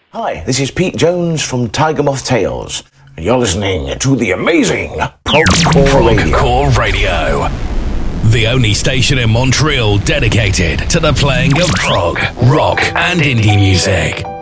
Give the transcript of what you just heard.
Hi, this is Pete Jones from Tiger Moth Tales, and you're listening to the amazing Prog Radio. The only station in Montreal dedicated to the playing of prog, rock, and indie music.